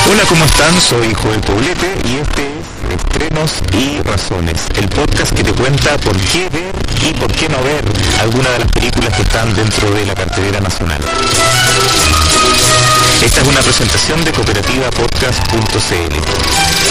Hola, ¿cómo están? Soy Joel Poblete y este es Estrenos y Razones, el podcast que te cuenta por qué ver y por qué no ver algunas de las películas que están dentro de la cartelera nacional. Esta es una presentación de cooperativapodcast.cl.